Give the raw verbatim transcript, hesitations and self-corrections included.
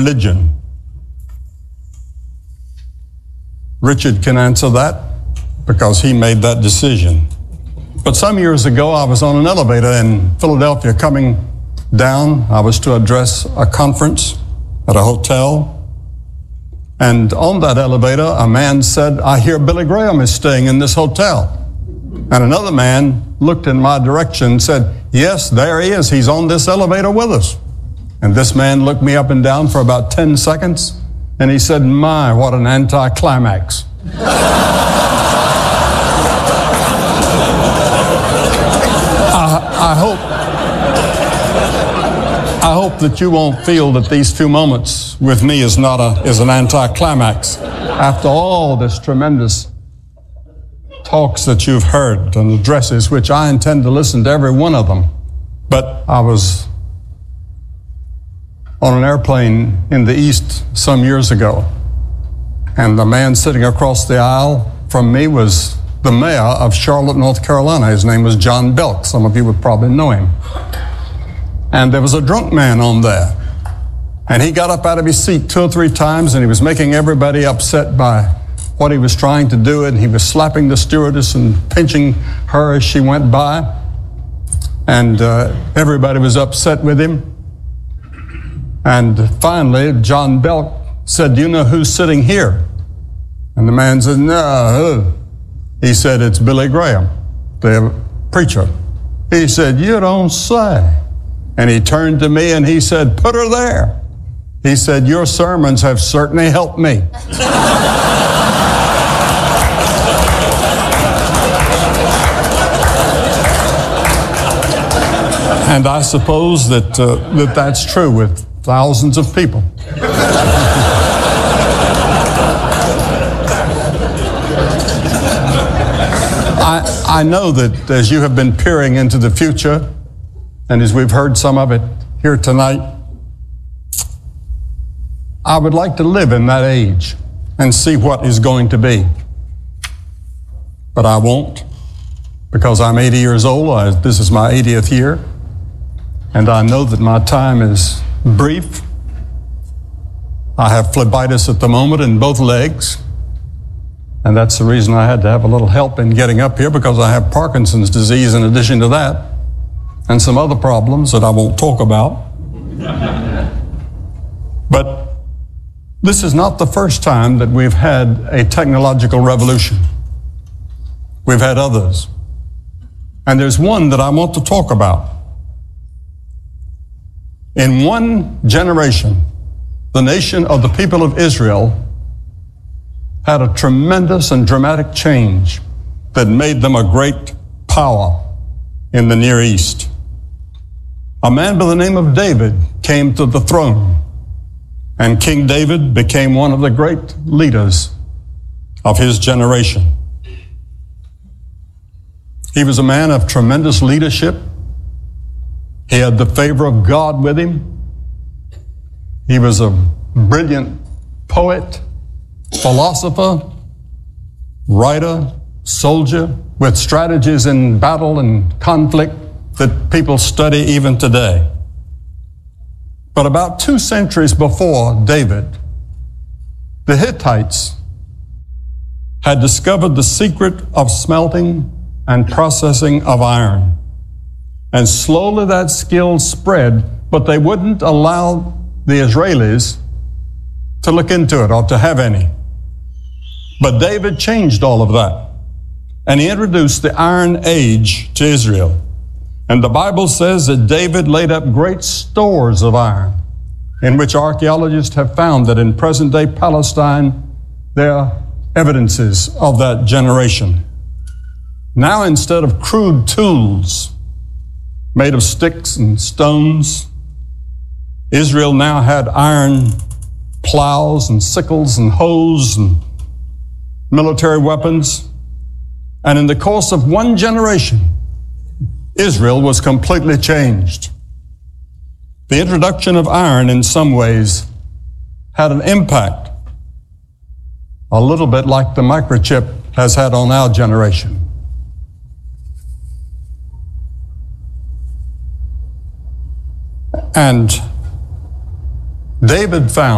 religion? Richard can answer that because he made that decision. But some years ago, I was on an elevator in Philadelphia coming down. I was to address a conference at a hotel. And on that elevator, a man said, "I hear Billy Graham is staying in this hotel." And another man looked in my direction and said, "Yes, there he is. He's on this elevator with us." And this man looked me up and down for about ten seconds, and he said, "My, what an anticlimax." I, I hope I hope that you won't feel that these few moments with me is not a is an anticlimax. After all this tremendous talks that you've heard and addresses, which I intend to listen to every one of them. But I was on an airplane in the East some years ago, and the man sitting across the aisle from me was the mayor of Charlotte, North Carolina. His name was John Belk. Some of you would probably know him. And there was a drunk man on there. And he got up out of his seat two or three times, and he was making everybody upset by what he was trying to do, and he was slapping the stewardess and pinching her as she went by. And uh, everybody was upset with him. And finally, John Belk said, "Do you know who's sitting here?" And the man said, "No." He said, "It's Billy Graham, the preacher." He said, "You don't say." And he turned to me and he said, "Put her there." He said, "Your sermons have certainly helped me." And I suppose that, uh, that that's true with thousands of people. I, I know that as you have been peering into the future, and as we've heard some of it here tonight, I would like to live in that age and see what is going to be. But I won't, because I'm eighty years old. I, this is my eightieth year, and I know that my time is brief. I have phlebitis at the moment in both legs, and that's the reason I had to have a little help in getting up here, because I have Parkinson's disease in addition to that, and some other problems that I won't talk about. But this is not the first time that we've had a technological revolution. We've had others. And there's one that I want to talk about. In one generation, the nation of the people of Israel had a tremendous and dramatic change that made them a great power in the Near East. A man by the name of David came to the throne, and King David became one of the great leaders of his generation. He was a man of tremendous leadership. He had the favor of God with him. He was a brilliant poet, philosopher, writer, soldier, with strategies in battle and conflict that people study even today. But about two centuries before David, the Hittites had discovered the secret of smelting and processing of iron. And slowly that skill spread, but they wouldn't allow the Israelis to look into it or to have any. But David changed all of that, and he introduced the Iron Age to Israel. And the Bible says that David laid up great stores of iron, in which archaeologists have found that in present-day Palestine, there are evidences of that generation. Now, instead of crude tools made of sticks and stones, Israel now had iron plows and sickles and hoes and military weapons. And in the course of one generation, Israel was completely changed. The introduction of iron in some ways had an impact, a little bit like the microchip has had on our generation. And David found